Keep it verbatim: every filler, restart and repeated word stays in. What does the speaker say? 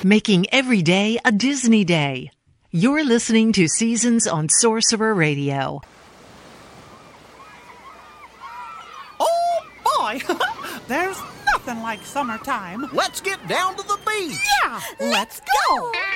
making every day a Disney day. You're listening to Seasons on Sorcerer Radio. Oh, boy! There's nothing like summertime. Let's get down to the beach. Yeah, let's go!